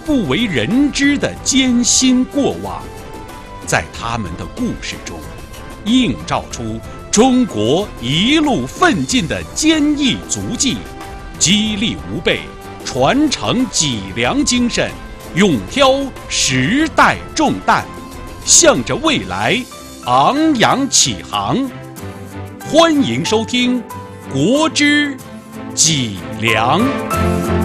不为人知的艰辛过往，在他们的故事中，映照出中国一路奋进的坚毅足迹，激励吾辈传承脊梁精神，勇挑时代重担，向着未来昂扬起航。欢迎收听《国之脊梁》。